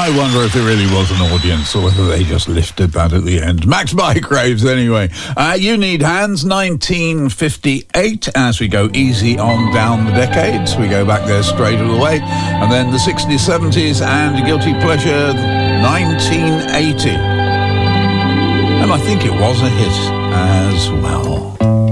I wonder if there really was an audience or whether they just lifted that at the end. Max Bygraves, anyway. You Need Hands, 1958, as we go easy on down the decades. We go back there straight away. And then the 60s, 70s, and Guilty Pleasure, 1980. And I think it was a hit as well.